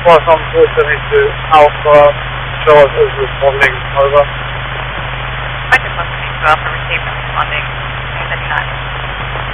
pass on unfortunately to Alpha, Charles is responding, over. I just want to speak to Alpha, receive and responding anytime.